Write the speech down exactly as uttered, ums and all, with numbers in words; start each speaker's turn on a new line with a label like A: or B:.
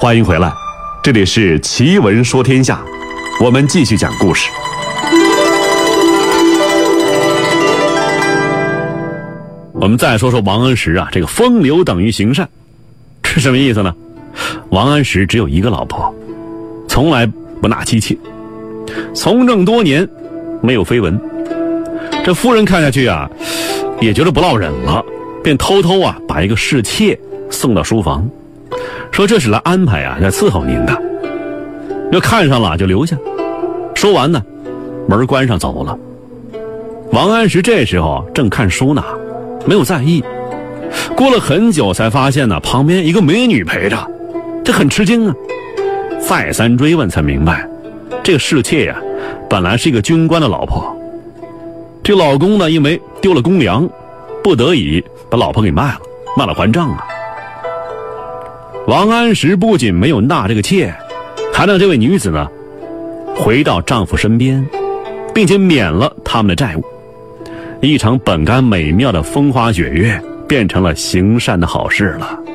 A: 欢迎回来，这里是奇闻说天下，我们继续讲故事。我们再说说王安石啊，这个风流等于行善，是什么意思呢？王安石只有一个老婆，从来不纳妻妾，从政多年没有绯闻。这夫人看下去啊，也觉得不落忍了，便偷偷啊把一个侍妾送到书房，说这是来安排啊，来伺候您的。要看上了就留下。说完呢，门关上走了。王安石这时候正看书呢，没有在意。过了很久才发现呢，旁边一个美女陪着，这很吃惊啊。再三追问才明白，这个侍妾呀、啊，本来是一个军官的老婆。这老公呢，因为丢了公粮，不得已把老婆给卖了，卖了还账啊。王安石不仅没有纳这个妾，还让这位女子呢回到丈夫身边，并且免了他们的债务。一场本该美妙的风花雪月，变成了行善的好事了。